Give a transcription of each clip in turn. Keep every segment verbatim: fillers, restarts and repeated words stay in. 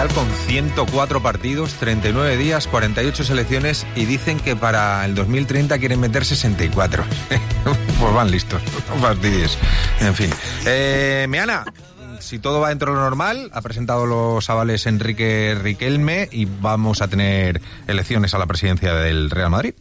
Mundial con ciento cuatro partidos, treinta y nueve días, cuarenta y ocho selecciones y dicen que para el dos mil treinta quieren meter sesenta y cuatro. Pues van listos, no fastidies. En fin. Eh, Meana, si todo va dentro de lo normal, ha presentado los avales Enrique Riquelme y vamos a tener elecciones a la presidencia del Real Madrid.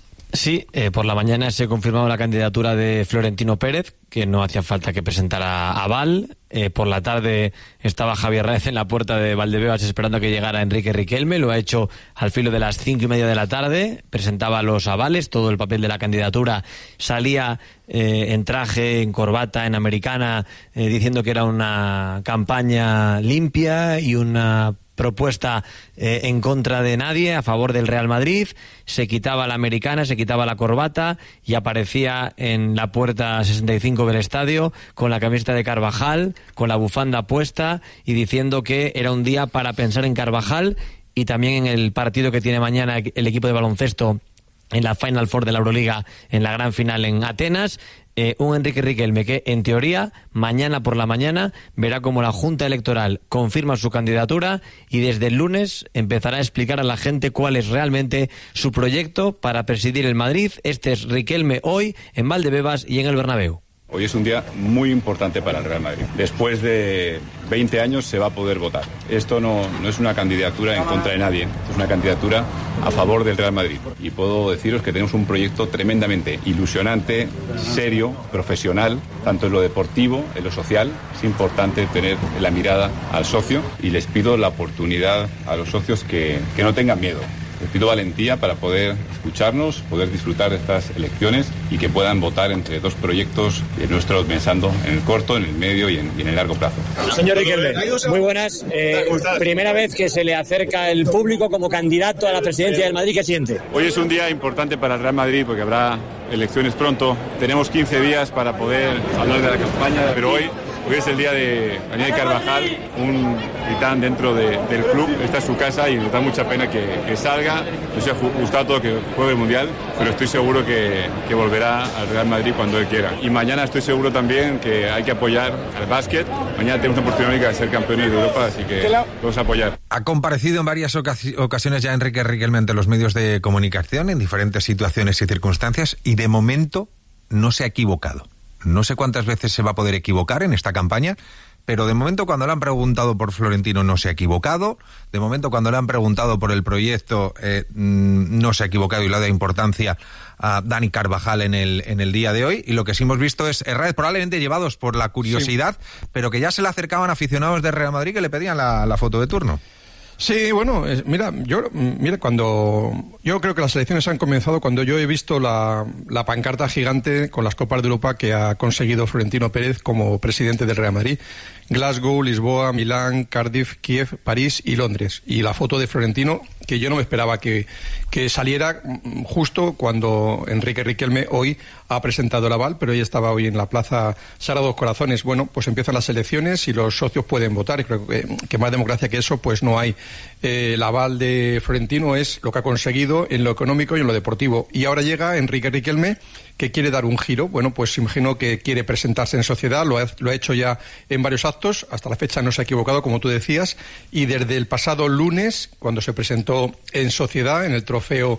Sí, eh, por la mañana se confirmaba la candidatura de Florentino Pérez, que no hacía falta que presentara aval. Eh, por la tarde estaba Javier Raez en la puerta de Valdebebas esperando a que llegara Enrique Riquelme. Lo ha hecho al filo de las cinco y media de la tarde. Presentaba los avales, todo el papel de la candidatura. Salía eh, en traje, en corbata, en americana, eh, diciendo que era una campaña limpia y una propuesta eh, en contra de nadie, a favor del Real Madrid. Se quitaba la americana, se quitaba la corbata y aparecía en la puerta sesenta y cinco del estadio con la camiseta de Carvajal, con la bufanda puesta y diciendo que era un día para pensar en Carvajal y también en el partido que tiene mañana el equipo de baloncesto en la Final Four de la Euroliga, en la gran final en Atenas. Eh, un Enrique Riquelme que, en teoría, mañana por la mañana verá cómo la Junta Electoral confirma su candidatura y desde el lunes empezará a explicar a la gente cuál es realmente su proyecto para presidir el Madrid. Este es Riquelme hoy en Valdebebas y en el Bernabéu. Hoy es un día muy importante para el Real Madrid. Después de veinte años se va a poder votar. Esto no, no es una candidatura en contra de nadie, es una candidatura a favor del Real Madrid. Y puedo deciros que tenemos un proyecto tremendamente ilusionante, serio, profesional, tanto en lo deportivo, en lo social. Es importante tener la mirada al socio y les pido la oportunidad a los socios que, que no tengan miedo. Les pido valentía para poder escucharnos, poder disfrutar de estas elecciones y que puedan votar entre dos proyectos de nuestros pensando en el corto, en el medio y en, y en el largo plazo. Señor Riquelme, muy buenas. Eh, primera vez que se le acerca el público como candidato a la presidencia del Madrid, ¿qué siente? Hoy es un día importante para el Real Madrid porque habrá elecciones pronto. Tenemos quince días para poder hablar de la campaña, pero hoy... Hoy es el día de Daniel Carvajal, un titán dentro de, del club. Esta es su casa y nos da mucha pena que, que salga. Nos ha gustado todo que juegue el Mundial, pero estoy seguro que, que volverá al Real Madrid cuando él quiera. Y mañana estoy seguro también que hay que apoyar al básquet. Mañana tenemos una oportunidad de ser campeones de Europa, así que vamos a apoyar. Ha comparecido en varias ocasiones ya Enrique Riquelme ante los medios de comunicación en diferentes situaciones y circunstancias y de momento no se ha equivocado. No sé cuántas veces se va a poder equivocar en esta campaña, pero de momento cuando le han preguntado por Florentino no se ha equivocado, de momento cuando le han preguntado por el proyecto eh, no se ha equivocado y le ha dado importancia a Dani Carvajal en el, en el día de hoy, y lo que sí hemos visto es Herrera, probablemente llevados por la curiosidad, sí, pero que ya se le acercaban aficionados de Real Madrid que le pedían la, la foto de turno. Sí, bueno, mira, yo mira cuando yo creo que las elecciones han comenzado cuando yo he visto la, la pancarta gigante con las Copas de Europa que ha conseguido Florentino Pérez como presidente del Real Madrid. Glasgow, Lisboa, Milán, Cardiff, Kiev, París y Londres. Y la foto de Florentino, que yo no me esperaba que, que saliera justo cuando Enrique Riquelme hoy ha presentado el aval, pero ella estaba hoy en la Plaza Sara dos Corazones. Bueno, pues empiezan las elecciones y los socios pueden votar. Y creo que, que más democracia que eso, pues no hay. Eh, el aval de Florentino es lo que ha conseguido en lo económico y en lo deportivo. Y ahora llega Enrique Riquelme, que quiere dar un giro. Bueno, pues imagino que quiere presentarse en sociedad, lo ha, lo ha hecho ya en varios actos, hasta la fecha no se ha equivocado, como tú decías, y desde el pasado lunes, cuando se presentó en sociedad, en el trofeo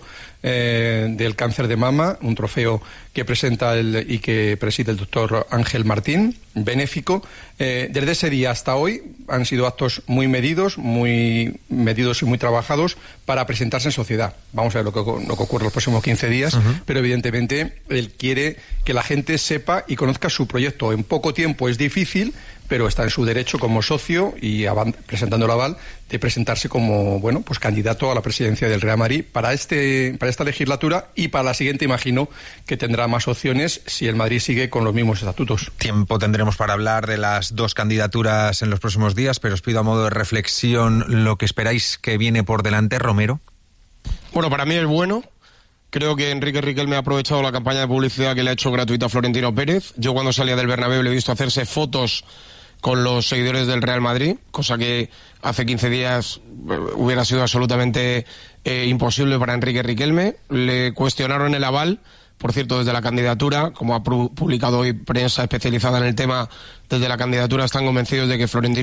eh, del cáncer de mama, un trofeo que presenta el, y que preside el doctor Ángel Martín, benéfico, eh, desde ese día hasta hoy han sido actos muy medidos, muy medidos y muy trabajados para presentarse en sociedad. Vamos a ver lo que, lo que ocurre los próximos quince días, uh-huh. Pero evidentemente él quiere que la gente sepa y conozca su proyecto. En poco tiempo es difícil, pero está en su derecho como socio y avan- presentando el aval de presentarse como, bueno, pues candidato a la presidencia del Real Madrid para este para esta legislatura y para la siguiente imagino que tendrá más opciones si el Madrid sigue con los mismos estatutos. Tiempo tendremos para hablar de las dos candidaturas en los próximos días, pero os pido a modo de reflexión lo que esperáis que viene por delante, Romero. Bueno, para mí es bueno. Creo que Enrique Riquelme ha aprovechado la campaña de publicidad que le ha hecho gratuita a Florentino Pérez. Yo cuando salía del Bernabéu le he visto hacerse fotos con los seguidores del Real Madrid, cosa que hace quince días hubiera sido absolutamente eh, imposible para Enrique Riquelme. Le cuestionaron el aval, por cierto, desde la candidatura, como ha publicado hoy prensa especializada en el tema, desde la candidatura están convencidos de que Florentino